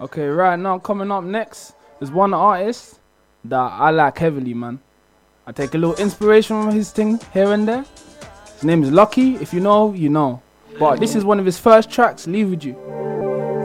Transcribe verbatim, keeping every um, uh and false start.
Okay, right now coming up next is one artist that I like heavily, man. I take a little inspiration from his thing here and there. His name is Lucky. If you know, you know. But this is one of his first tracks, Leave With You.